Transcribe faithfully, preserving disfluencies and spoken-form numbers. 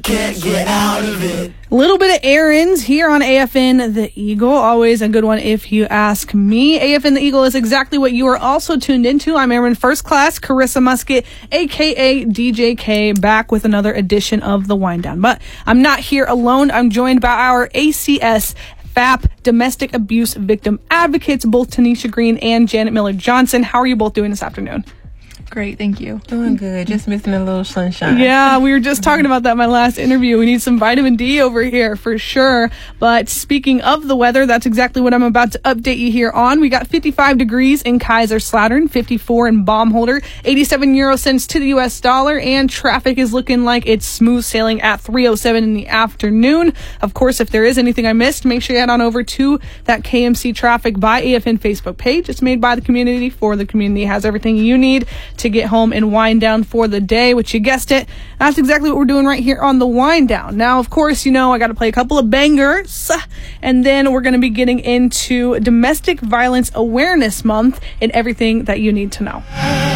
Can't get out of it. A little bit of errands here on A F N The Eagle. Always a good one if you ask me. A F N The Eagle is exactly what you are also tuned into. I'm Airman First Class Carissa Musket, a k a. D J K, back with another edition of The Wind Down. But I'm not here alone. I'm joined by our A C S F A P domestic abuse victim advocates, both Tanisha Green and Janet Miller Johnson. How are you both doing this afternoon? Great, thank you. Doing good. Just missing a little sunshine. Yeah, we were just talking about that in my last interview. We need some vitamin D over here for sure. But speaking of the weather, that's exactly what I'm about to update you here on. We got fifty-five degrees in Kaiserslautern, fifty-four in Baumholder, eighty-seven euro cents to the U S dollar, and traffic is looking like it's smooth sailing at three oh seven in the afternoon. Of course, if there is anything I missed, make sure you head on over to that K M C Traffic by A F N Facebook page. It's made by the community for the community. It has everything you need to get home and wind down for the day, which you guessed it, that's exactly what we're doing right here on the Wind Down. Now, of course, you know I got to play a couple of bangers, and then we're going to be getting into Domestic Violence Awareness Month and everything that you need to know.